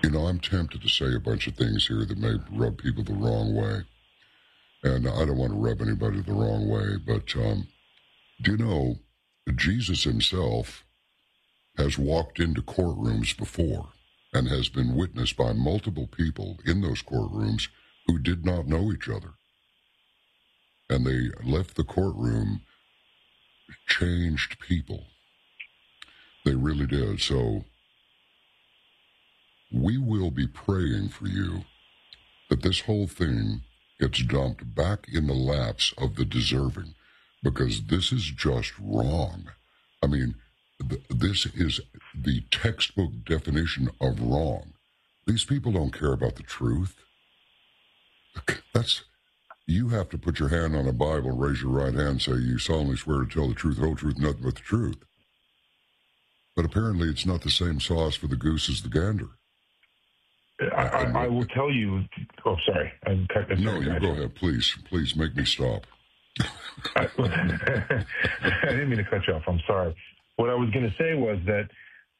I'm tempted to say a bunch of things here that may rub people the wrong way. And I don't want to rub anybody the wrong way, but do you know Jesus himself has walked into courtrooms before and has been witnessed by multiple people in those courtrooms who did not know each other. And they left the courtroom changed people. They really did. So we will be praying for you that this whole thing gets dumped back in the laps of the deserving, because this is just wrong. I mean, this is the textbook definition of wrong. These people don't care about the truth. You have to put your hand on a Bible, raise your right hand, and say, you solemnly swear to tell the truth, the whole truth, nothing but the truth. But apparently it's not the same sauce for the goose as the gander. I will tell you. Oh, sorry. No, you go ahead. Please make me stop. I didn't mean to cut you off. I'm sorry. What I was going to say was that,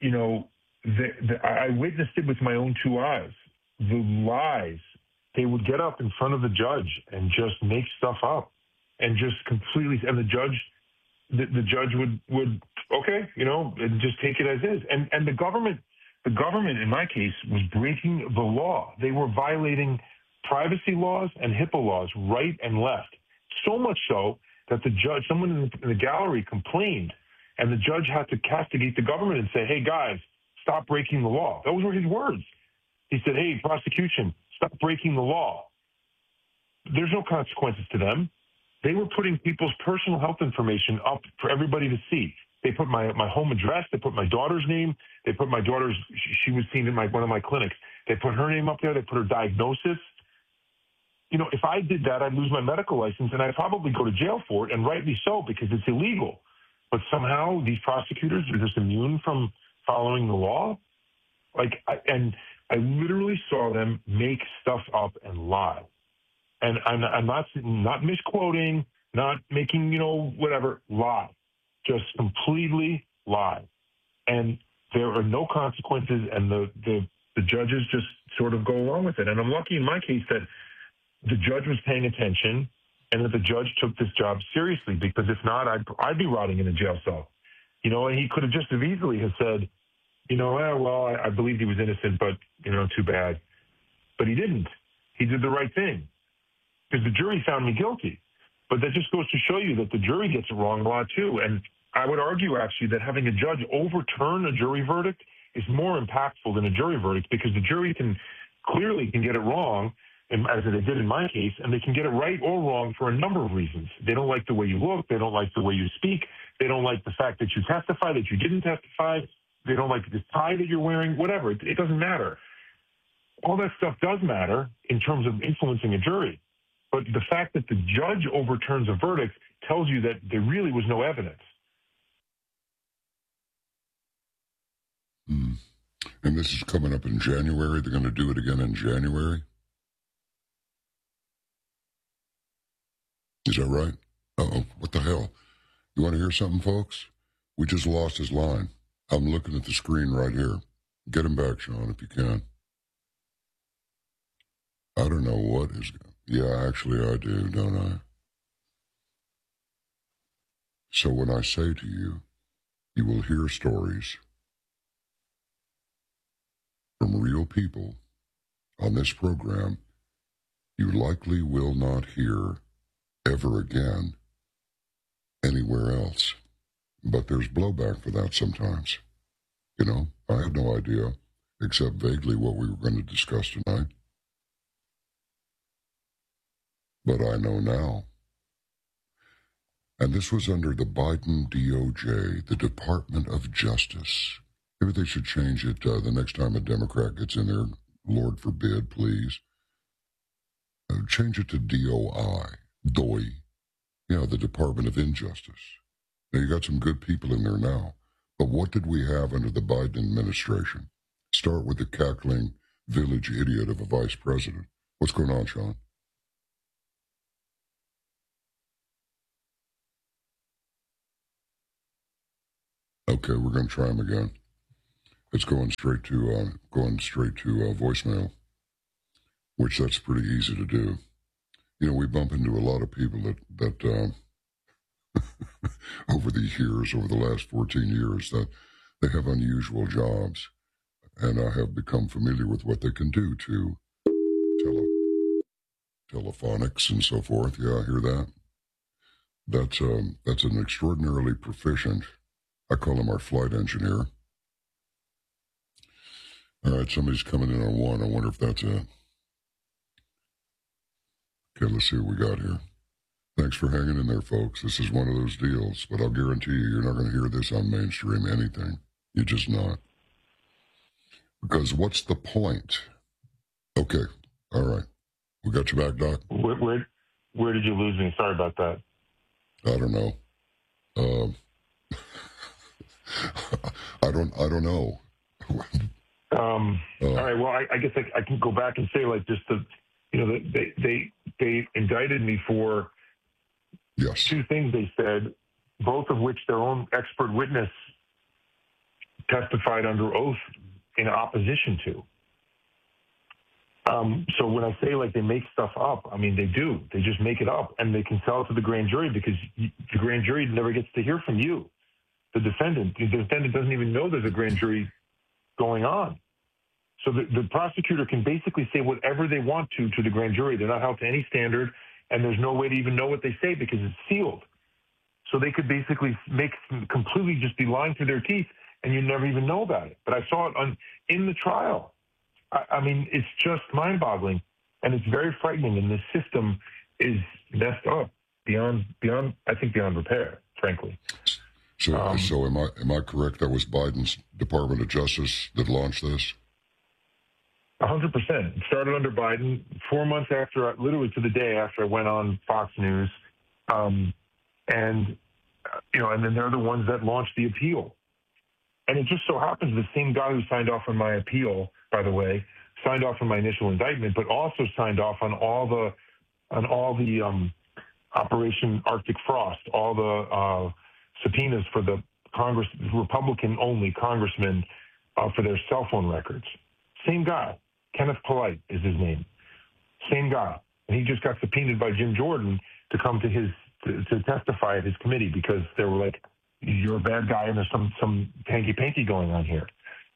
I witnessed it with my own two eyes. The lies, they would get up in front of the judge and just make stuff up and just completely, and the judge would okay, and just take it as is. And the government in my case was breaking the law. They were violating privacy laws and HIPAA laws right and left. So much so that someone in the gallery complained, and the judge had to castigate the government and say, hey, guys, stop breaking the law. Those were his words. He said, hey, prosecution, stop breaking the law. There's no consequences to them. They were putting people's personal health information up for everybody to see. They put my home address. They put my daughter's name. They put my daughter's, she was seen in one of my clinics. They put her name up there. They put her diagnosis. If I did that, I'd lose my medical license, and I'd probably go to jail for it, and rightly so, because it's illegal. But somehow these prosecutors are just immune from following the law. And I literally saw them make stuff up and lie. And I'm not misquoting, not making, whatever, lie. Just completely lie. And there are no consequences, and the judges just sort of go along with it. And I'm lucky in my case that the judge was paying attention and that the judge took this job seriously, because if not, I'd be rotting in a jail cell. And he could have just as easily have said, I believed he was innocent, but, too bad. But he didn't. He did the right thing, because the jury found me guilty. But that just goes to show you that the jury gets it wrong a lot, too. And I would argue, actually, that having a judge overturn a jury verdict is more impactful than a jury verdict, because the jury can get it wrong, as they did in my case, and they can get it right or wrong for a number of reasons. They don't like the way you look. They don't like the way you speak. They don't like the fact that you testify, that you didn't testify. They don't like the tie that you're wearing, whatever. It doesn't matter. All that stuff does matter in terms of influencing a jury. But the fact that the judge overturns a verdict tells you that there really was no evidence. And this is coming up in January. They're going to do it again in January. Is that right? Uh-oh, what the hell? You want to hear something, folks? We just lost his line. I'm looking at the screen right here. Get him back, Sean, if you can. I don't know what is... Yeah, actually I do, don't I? So when I say to you, you will hear stories from real people on this program you likely will not hear ever again anywhere else. But there's blowback for that sometimes. I had no idea, except vaguely, what we were going to discuss tonight. But I know now. And this was under the Biden DOJ, the Department of Justice. Maybe they should change it the next time a Democrat gets in there. Lord forbid, please. Change it to DOI. Yeah, the Department of Injustice. Now, you got some good people in there now. But what did we have under the Biden administration? Start with the cackling village idiot of a vice president. What's going on, Sean? Okay, we're going to try him again. It's going straight to voicemail, which that's pretty easy to do. You know, we bump into a lot of people that over the last 14 years, that they have unusual jobs, and I have become familiar with what they can do to telephonics and so forth. Yeah, I hear that. That's an extraordinarily proficient, I call him our flight engineer. All right, somebody's coming in on one. I wonder if that's it. Okay, let's see what we got here. Thanks for hanging in there, folks. This is one of those deals, but I'll guarantee you're not going to hear this on mainstream anything. You're just not. Because what's the point? Okay, all right. We got you back, Doc? Where did you lose me? Sorry about that. I don't know. I don't know. All right. Well, I guess I can go back and say, like, just they indicted me for two things. They said, both of which their own expert witness testified under oath in opposition to. So when I say, like, they make stuff up, I mean, they do. They just make it up, and they can sell it to the grand jury because the grand jury never gets to hear from you, the defendant. The defendant doesn't even know there's a grand jury going on. So the prosecutor can basically say whatever they want to the grand jury. They're not held to any standard, and there's no way to even know what they say because it's sealed. So they could basically completely just be lying through their teeth, and you never even know about it. But I saw it in the trial. I mean, it's just mind-boggling, and it's very frightening, and the system is messed up beyond repair, frankly. So am I correct? That was Biden's Department of Justice that launched this? 100%. It started under Biden 4 months after, literally to the day after I went on Fox News. And then they're the ones that launched the appeal. And it just so happens the same guy who signed off on my appeal, by the way, signed off on my initial indictment, but also signed off on all the Operation Arctic Frost, all the subpoenas for the Republican-only congressmen for their cell phone records. Same guy. Kenneth Polite is his name. Same guy. And he just got subpoenaed by Jim Jordan to come to testify at his committee because they were like, you're a bad guy and there's some hanky-panky going on here.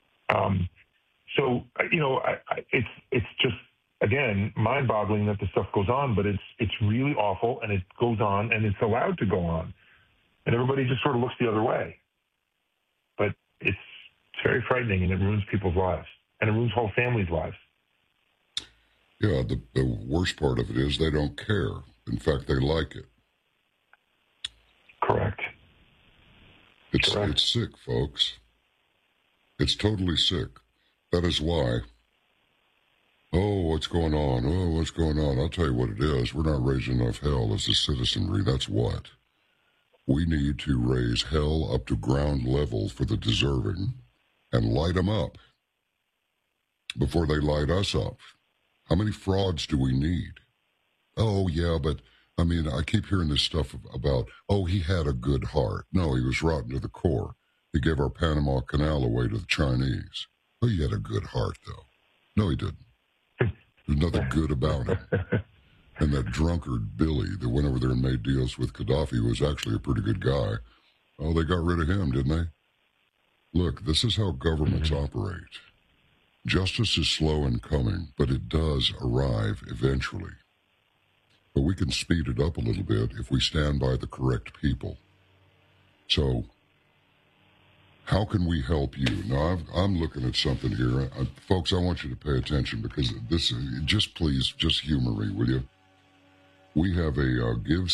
It's just, again, mind-boggling that this stuff goes on, but it's really awful, and it goes on, and it's allowed to go on. And everybody just sort of looks the other way. But it's very frightening, and it ruins people's lives, and it ruins whole families' lives. Yeah, the worst part of it is they don't care. In fact, they like it. Correct. It's sick, folks. It's totally sick. That is why. Oh, what's going on? Oh, what's going on? I'll tell you what it is. We're not raising enough hell as a citizenry. That's what. We need to raise hell up to ground level for the deserving and light them up before they light us up. How many frauds do we need? Oh, yeah, but, I mean, I keep hearing this stuff about, oh, he had a good heart. No, he was rotten to the core. He gave our Panama Canal away to the Chinese. Oh, he had a good heart, though. No, he didn't. There's nothing good about him. And that drunkard Billy that went over there and made deals with Gaddafi was actually a pretty good guy. Oh, they got rid of him, didn't they? Look, this is how governments operate. Justice is slow in coming, but it does arrive eventually. But we can speed it up a little bit if we stand by the correct people. So, how can we help you? Now, I'm looking at something here. Folks, I want you to pay attention because please humor me, will you? We have a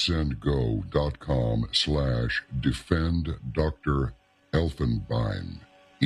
givesendgo.com/defend Dr. Elfenbein,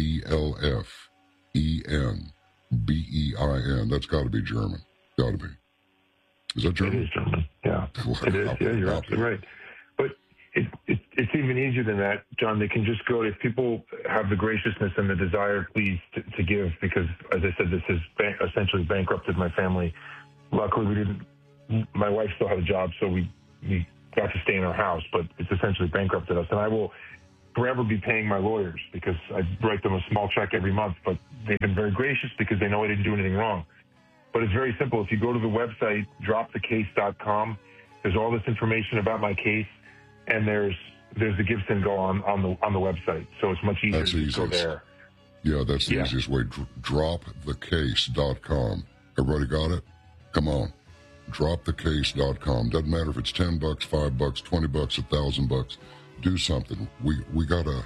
ELFENBEIN. That's got to be German. Got to be. Is that German? It is German, yeah. It is, yeah, you're absolutely right. But it's even easier than that, John. They can just go, if people have the graciousness and the desire, please, to give, because, as I said, this has essentially bankrupted my family. Luckily, my wife still had a job, so we got to stay in our house, but it's essentially bankrupted us. And I will forever be paying my lawyers because I write them a small check every month, but they've been very gracious because they know I didn't do anything wrong. But it's very simple. If you go to the website, dropthecase.com, there's all this information about my case, and there's the Give Sin Go on the website. So it's much easier That's to go there. Yeah, that's the easiest way. Dropthecase.com. Everybody got it? Come on. Dropthecase.com. Doesn't matter if it's $10, $5, $20, $1,000. Do something. We gotta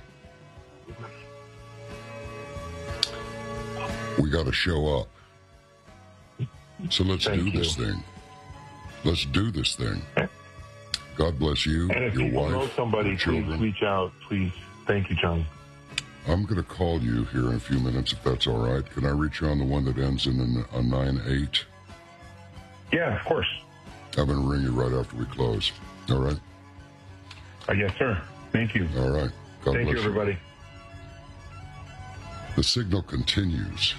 show up. So let's do this thing. Let's do this thing. God bless you, and if your people wife, know somebody, your children. please reach out. Please. Thank you, John. I'm going to call you here in a few minutes, if that's all right. Can I reach you on the one that ends in a 9-8? Yeah, of course. I'm going to ring you right after we close. All right? Yes, sir. Thank you. All right. God Thank bless you, everybody. The signal continues.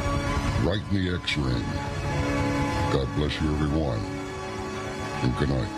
Right in the X ring. God bless you, everyone. And good night.